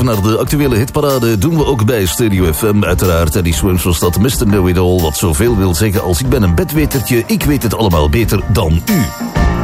even naar de actuele hitparade. Doen we ook bij Stereo FM. Uiteraard Eddie Swims was dat Mr. Know It All. Wat zoveel wil zeggen als ik ben een bedwetertje. Ik weet het allemaal beter dan u.